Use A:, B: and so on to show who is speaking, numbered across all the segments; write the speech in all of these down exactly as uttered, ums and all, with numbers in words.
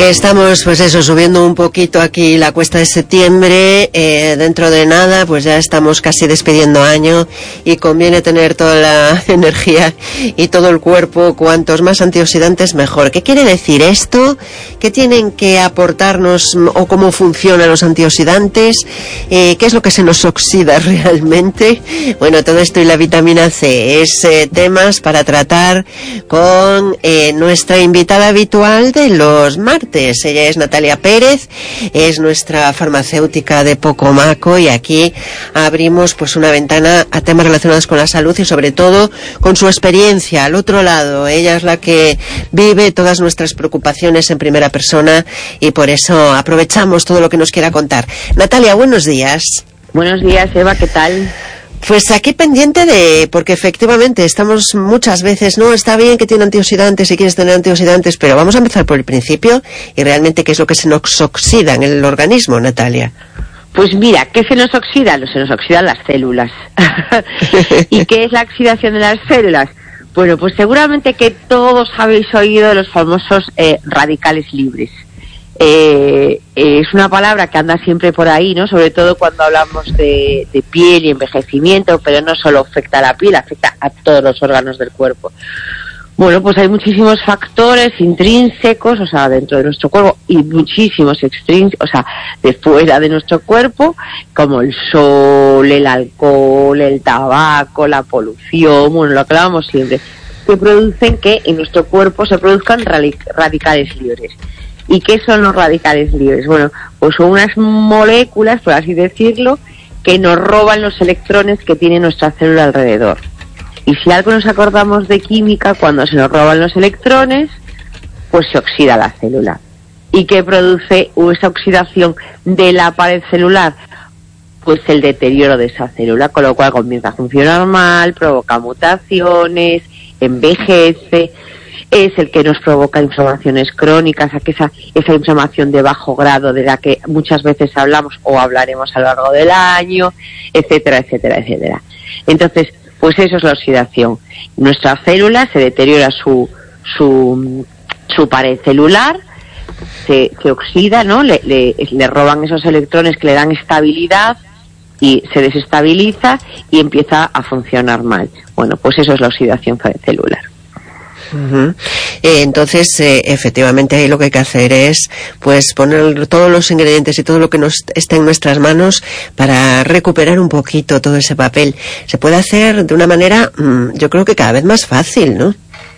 A: Estamos, pues eso, subiendo un poquito aquí la cuesta de septiembre. Eh, dentro de nada, pues ya estamos casi despidiendo año y conviene tener toda la energía y todo el cuerpo. Cuantos más antioxidantes, mejor. ¿Qué quiere decir esto? ¿Qué tienen que aportarnos o cómo funcionan los antioxidantes? Eh, ¿Qué es lo que se nos oxida realmente? Bueno, todo esto y la vitamina C es eh, temas para tratar con eh, nuestra invitada habitual de los martes. Ella es Natalia Pérez, es nuestra farmacéutica de Pocomaco, y aquí abrimos pues una ventana a temas relacionados con la salud y sobre todo con su experiencia al otro lado. Ella es la que vive todas nuestras preocupaciones en primera persona y por eso aprovechamos todo lo que nos quiera contar. Natalia, buenos días.
B: Buenos días, Eva, ¿qué tal?
A: Pues aquí pendiente de, porque efectivamente estamos muchas veces, no, está bien que tiene antioxidantes si quieres tener antioxidantes, pero vamos a empezar por el principio y realmente qué es lo que se nos oxida en el organismo, Natalia.
B: Pues mira, ¿qué se nos oxida? Se nos oxidan las células. ¿Y qué es la oxidación de las células? Bueno, pues seguramente que todos habéis oído de los famosos eh, radicales libres. Eh, eh, es una palabra que anda siempre por ahí, ¿no? Sobre todo cuando hablamos de, de piel y envejecimiento, pero no solo afecta a la piel, afecta a todos los órganos del cuerpo. Bueno, pues hay muchísimos factores intrínsecos, o sea, dentro de nuestro cuerpo, y muchísimos extrínsecos, o sea, de fuera de nuestro cuerpo, como el sol, el alcohol, el tabaco, la polución, bueno, lo que hablábamos siempre, que producen que en nuestro cuerpo se produzcan radicales libres. ¿Y qué son los radicales libres? Bueno, pues son unas moléculas, por así decirlo, que nos roban los electrones que tiene nuestra célula alrededor. Y si algo nos acordamos de química, cuando se nos roban los electrones, pues se oxida la célula. ¿Y qué produce esa oxidación de la pared celular? Pues el deterioro de esa célula, con lo cual comienza a funcionar mal, provoca mutaciones, envejece. Es el que nos provoca inflamaciones crónicas, esa, esa inflamación de bajo grado de la que muchas veces hablamos o hablaremos a lo largo del año, etcétera, etcétera, etcétera. Entonces, pues eso es la oxidación. Nuestra célula se deteriora su su, su pared celular, se, se oxida, ¿no? Le, le, le roban esos electrones que le dan estabilidad y se desestabiliza y empieza a funcionar mal. Bueno, pues eso es la oxidación celular.
A: Uh-huh. Eh, entonces, eh, efectivamente, ahí lo que hay que hacer es, pues, poner todos los ingredientes y todo lo que nos esté en nuestras manos para recuperar un poquito todo ese papel. Se puede hacer de una manera, mmm, yo creo que cada vez más fácil, ¿no?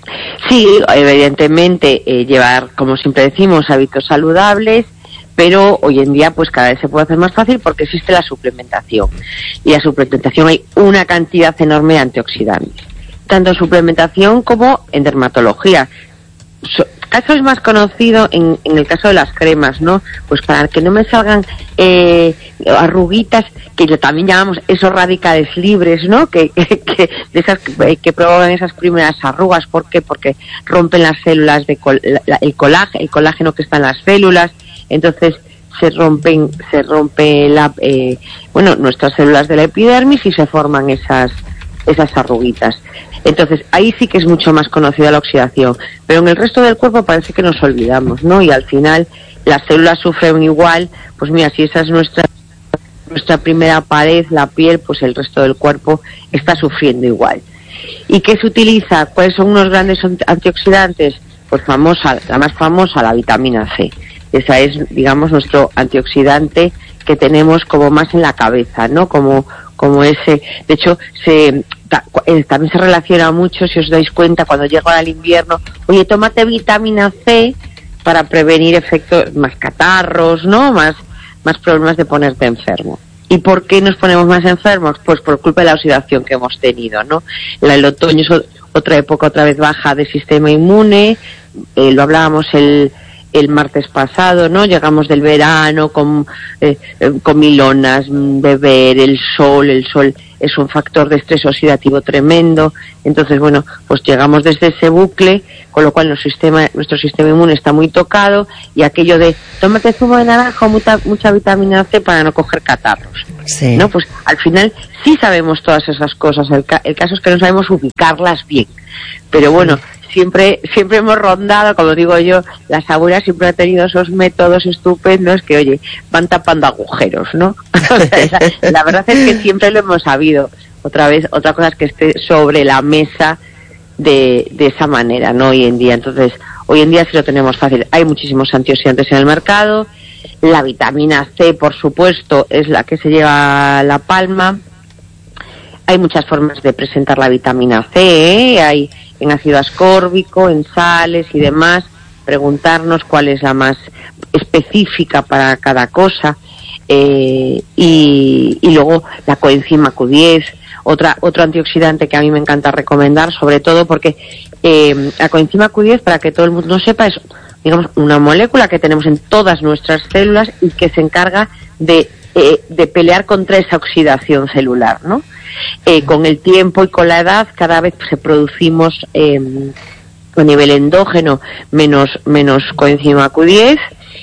B: Sí, evidentemente, eh, llevar, como siempre decimos, hábitos saludables, pero hoy en día pues cada vez se puede hacer más fácil porque existe la suplementación. Y la suplementación hay una cantidad enorme de antioxidantes, tanto en suplementación como en dermatología. So, caso es más conocido en, en el caso de las cremas, ¿no? Pues para que no me salgan eh, arruguitas, que también llamamos esos radicales libres, ¿no? Que, que, que, de esas, que, que provocan esas primeras arrugas. ¿Por qué? Porque rompen las células, de col, la, el, colágeno, el colágeno que está en las células, entonces se rompen, se rompe la, eh, bueno, nuestras células de la epidermis y se forman esas, esas arruguitas. Entonces, ahí sí que es mucho más conocida la oxidación, pero en el resto del cuerpo parece que nos olvidamos, ¿no? Y al final las células sufren igual. Pues mira, si esa es nuestra nuestra primera pared, la piel, pues el resto del cuerpo está sufriendo igual. ¿Y qué se utiliza? ¿Cuáles son unos grandes antioxidantes? Pues famosa, la más famosa, la vitamina C. Esa es, digamos, nuestro antioxidante que tenemos como más en la cabeza, ¿no? Como como ese, de hecho, se también se relaciona mucho, si os dais cuenta, cuando llega el invierno, oye, tómate vitamina C para prevenir efectos, más catarros, ¿no? Más, más problemas de ponerte enfermo. ¿Y por qué nos ponemos más enfermos? Pues por culpa de la oxidación que hemos tenido, ¿no? El otoño es otra época otra vez baja del sistema inmune, eh, lo hablábamos el el martes pasado, ¿no? Llegamos del verano con, eh, con milonas, beber, el sol, el sol es un factor de estrés oxidativo tremendo. Entonces, bueno, pues llegamos desde ese bucle, con lo cual nuestro sistema, nuestro sistema inmune está muy tocado, y aquello de tómate zumo de naranja o mucha, mucha vitamina C para no coger catarros.
A: Sí.
B: ¿No? Pues al final sí sabemos todas esas cosas, el, ca- el caso es que no sabemos ubicarlas bien. Pero bueno, siempre siempre hemos rondado, como digo yo, las abuelas siempre han tenido esos métodos estupendos que, oye, van tapando agujeros, ¿no? O sea, esa, la verdad es que siempre lo hemos sabido. Otra vez, otra cosa es que esté sobre la mesa de, de esa manera, ¿no? Hoy en día. Entonces, hoy en día sí lo tenemos fácil. Hay muchísimos antioxidantes en el mercado. La vitamina C, por supuesto, es la que se lleva la palma. Hay muchas formas de presentar la vitamina C, ¿eh? Hay en ácido ascórbico, en sales y demás. Preguntarnos cuál es la más específica para cada cosa. Eh, y, y luego la coenzima Q diez, otra otro antioxidante que a mí me encanta recomendar, sobre todo porque eh, la coenzima Q diez, para que todo el mundo sepa, es, digamos, una molécula que tenemos en todas nuestras células y que se encarga de, eh, de pelear contra esa oxidación celular, ¿no? Eh, con el tiempo y con la edad cada vez se producimos eh, a nivel endógeno menos menos coenzima Q diez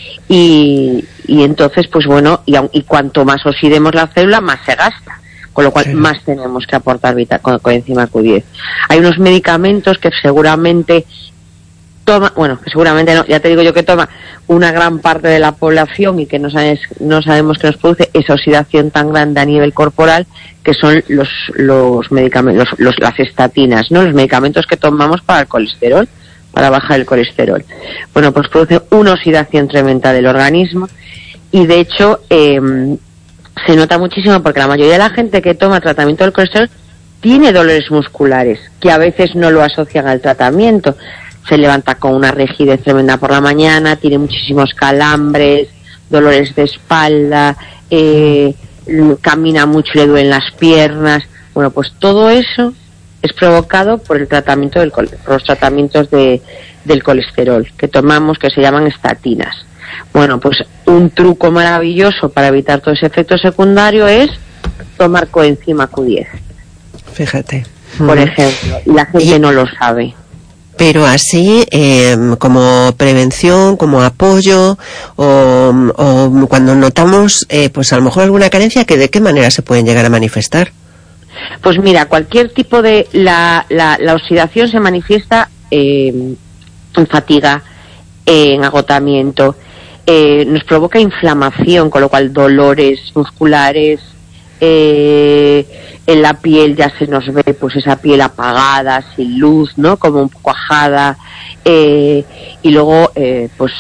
B: y, y entonces pues bueno y, y cuanto más oxidemos la célula más se gasta, con lo cual sí, más tenemos que aportar vita, con coenzima Q diez. Hay unos medicamentos que seguramente toma, bueno, que seguramente no, ya te digo yo que toma una gran parte de la población y que no sabes, no sabemos que nos produce esa oxidación tan grande a nivel corporal, que son los los medicamentos, los, los, las estatinas, ¿no? Los medicamentos que tomamos para el colesterol, para bajar el colesterol. Bueno, pues produce una oxidación tremenda del organismo y de hecho eh, se nota muchísimo porque la mayoría de la gente que toma tratamiento del colesterol tiene dolores musculares, que a veces no lo asocian al tratamiento. Se levanta con una rigidez tremenda por la mañana, tiene muchísimos calambres, dolores de espalda, eh, camina mucho y le duelen las piernas. Bueno, pues todo eso es provocado por el tratamiento del por los tratamientos de, del colesterol que tomamos, que se llaman estatinas. Bueno, pues un truco maravilloso para evitar todo ese efecto secundario es tomar coenzima Q diez.
A: Fíjate.
B: Por mm. ejemplo, y la gente y... no lo sabe.
A: Pero así, eh, como prevención, como apoyo, o, o cuando notamos, eh, pues a lo mejor alguna carencia, que ¿de qué manera se pueden llegar a manifestar?
B: Pues mira, cualquier tipo de... La, la, la oxidación se manifiesta eh, en fatiga, eh, en agotamiento, eh, nos provoca inflamación, con lo cual dolores musculares, eh, en la piel ya se nos ve pues esa piel apagada, sin luz, ¿no? Como un poco ajada, eh, y luego eh, pues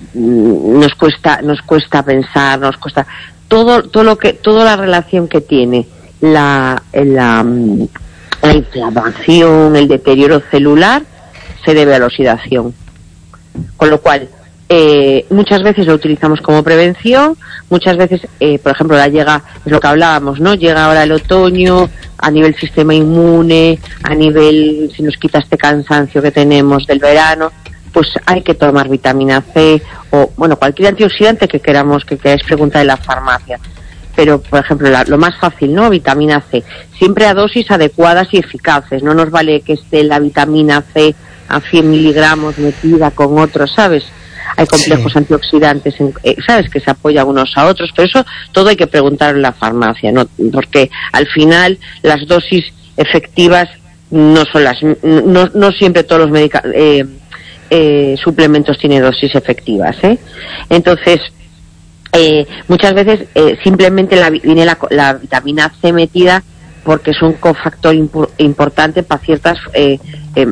B: nos cuesta nos cuesta pensar, nos cuesta todo todo lo que toda la relación que tiene la la, la inflamación, el deterioro celular se debe a la oxidación, con lo cual Eh, muchas veces lo utilizamos como prevención, muchas veces, eh, por ejemplo, la llega, es lo que hablábamos, ¿no? Llega ahora el otoño, a nivel sistema inmune, a nivel, si nos quita este cansancio que tenemos del verano, pues hay que tomar vitamina C o, bueno, cualquier antioxidante que queramos, que queráis preguntar en la farmacia. Pero, por ejemplo, la, lo más fácil, ¿no? Vitamina C. Siempre a dosis adecuadas y eficaces. No nos vale que esté la vitamina C a cien miligramos metida con otros, ¿sabes? Hay complejos sí. antioxidantes, en, eh, ¿sabes? Que se apoyan unos a otros, pero eso todo hay que preguntar en la farmacia, ¿no? Porque al final las dosis efectivas no son las, no, no siempre todos los medica, eh, eh, suplementos tienen dosis efectivas, ¿eh? Entonces, eh, muchas veces eh, simplemente la, viene la, la vitamina C metida porque es un cofactor impu- importante para ciertas eh, eh,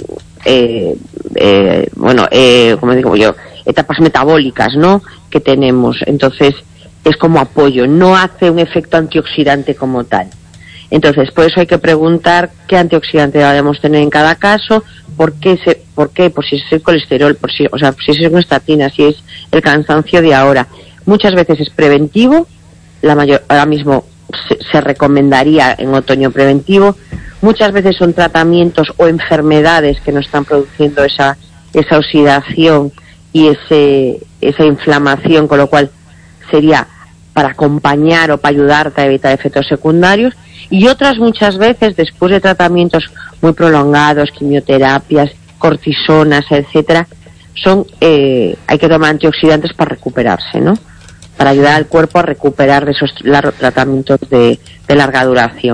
B: eh, eh, bueno, eh, como digo yo, etapas metabólicas, ¿no? Que tenemos. Entonces, es como apoyo, no hace un efecto antioxidante como tal. Entonces, por eso hay que preguntar qué antioxidante debemos tener en cada caso, por qué, se, por qué, por si es el colesterol, por si, o sea, si es una estatina, si es el cansancio de ahora. Muchas veces es preventivo, la mayor, ahora mismo se, se recomendaría en otoño preventivo. Muchas veces son tratamientos o enfermedades que nos están produciendo esa, esa oxidación y ese, esa inflamación, con lo cual sería para acompañar o para ayudarte a evitar efectos secundarios. Y otras muchas veces, después de tratamientos muy prolongados, quimioterapias, cortisonas, etcétera, son eh, hay que tomar antioxidantes para recuperarse, ¿no? Para ayudar al cuerpo a recuperar de esos tratamientos de, de larga duración.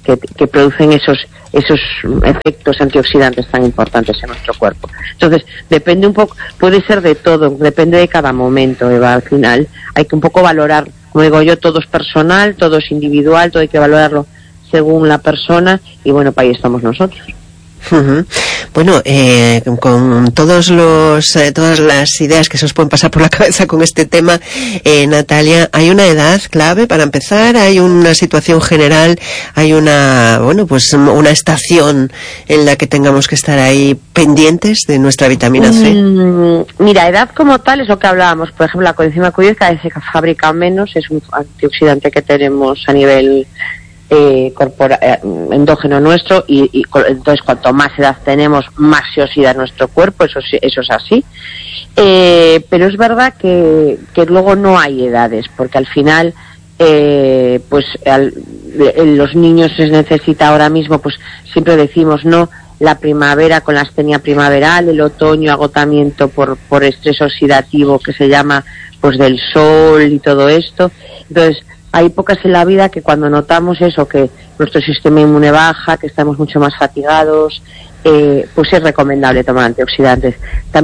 B: que, que producen esos esos efectos antioxidantes tan importantes en nuestro cuerpo. Entonces, depende un poco, puede ser de todo, depende de cada momento, Eva. Al final hay que un poco valorar, como digo yo, todo es personal, todo es individual, todo hay que valorarlo según la persona, y bueno, para ahí estamos nosotros.
A: Uh-huh. Bueno, eh, con todos los, eh, todas las ideas que se os pueden pasar por la cabeza con este tema, eh, Natalia, ¿hay una edad clave para empezar? ¿Hay una situación general? ¿Hay una, bueno, pues una estación en la que tengamos que estar ahí pendientes de nuestra vitamina C?
B: Mm, mira, edad como tal es lo que hablábamos. Por ejemplo, la coenzima Q diez cada vez se fabrica menos, es un antioxidante que tenemos a nivel Eh, corpora, eh, endógeno nuestro, y, y entonces cuanto más edad tenemos, más se oxida nuestro cuerpo, eso, eso es así. Eh, pero es verdad que, que luego no hay edades, porque al final eh, pues al, los niños se necesita ahora mismo, pues siempre decimos, no, la primavera con la astenia primaveral, el otoño agotamiento por, por estrés oxidativo que se llama pues del sol y todo esto. Entonces hay épocas en la vida que cuando notamos eso, que nuestro sistema inmune baja, que estamos mucho más fatigados, eh, pues es recomendable tomar antioxidantes. También